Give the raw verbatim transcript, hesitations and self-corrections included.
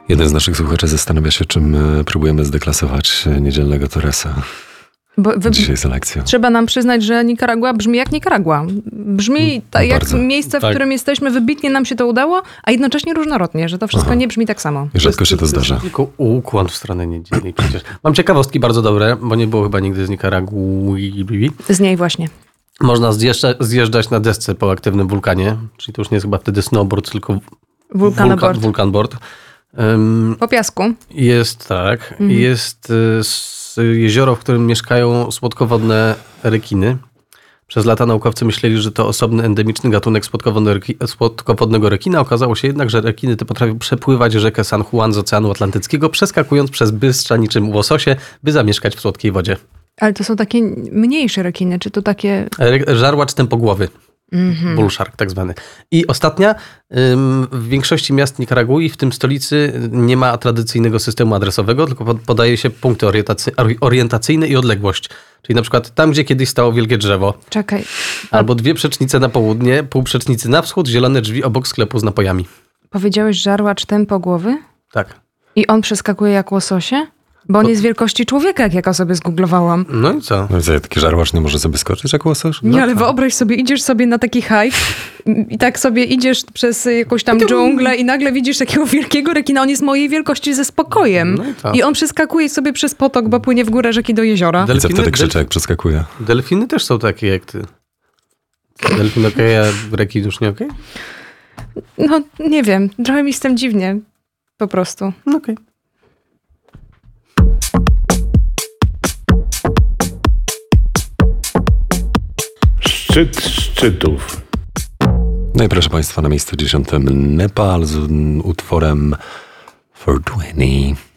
Jeden z naszych słuchaczy zastanawia się, czym próbujemy zdeklasować niedzielnego Torresa. Bo wy... Dzisiaj jest lekcja. Trzeba nam przyznać, że Nikaragua brzmi jak Nikaragua. Brzmi ta, no jak bardzo. miejsce, w Tak. którym jesteśmy, wybitnie nam się to udało, a jednocześnie różnorodnie, że to wszystko Aha. nie brzmi tak samo. I rzadko się to zdarza. Tylko ukłon w stronę niedzieli przecież. Mam ciekawostki bardzo dobre, bo nie było chyba nigdy z Nikaragui. Z niej właśnie. Można zjeżdżać, zjeżdżać na desce po aktywnym wulkanie, czyli to już nie jest chyba wtedy snowboard, tylko Wulkanoboard. wulkan, wulkanboard. Um, Po piasku. jest tak. Mhm. Jest y, s, jezioro, w którym mieszkają słodkowodne rekiny. Przez lata naukowcy myśleli, że to osobny endemiczny gatunek słodkowodnego, reki, słodkowodnego rekina. Okazało się jednak, że rekiny te potrafią przepływać rzekę San Juan z Oceanu Atlantyckiego, przeskakując przez bystrza niczym łososie, by zamieszkać w słodkiej wodzie. Ale to są takie mniejsze rekiny, czy to takie... Re- Żarłacz tępogłowy. Mhm. Bull shark tak zwany. I ostatnia, ym, w większości miast Nikaragui, w tym stolicy, nie ma tradycyjnego systemu adresowego, tylko pod- podaje się punkty orientacy- ori- orientacyjne i odległość. Czyli na przykład tam, gdzie kiedyś stało wielkie drzewo, Czekaj. albo dwie przecznice na południe, pół przecznicy na wschód, zielone drzwi obok sklepu z napojami. Powiedziałeś żarłacz tempo głowy? Tak. I on przeskakuje jak łososie? Bo on Po- jest wielkości człowieka, jak ja go sobie zgooglowałam. No i co? No i co, taki żarłacz nie może sobie skoczyć jak łososz? Nie, No ale tak. wyobraź sobie, idziesz sobie na taki hike i tak sobie idziesz przez jakąś tam dżunglę i nagle widzisz takiego wielkiego rekina. On jest mojej wielkości ze spokojem. No i co? I on przeskakuje sobie przez potok, bo płynie w górę rzeki do jeziora. Del- I co Delfiny- wtedy krzyczy, delf- jak przeskakuje? Delfiny też są takie jak ty. Delfin okej, a rekin już nie okej? No, nie wiem. Trochę mi z tym dziwnie. Po prostu. No okej. Szczyt szczytów. No i proszę Państwa, na miejscu dziesiątym Nepal z utworem czterysta dwadzieścia.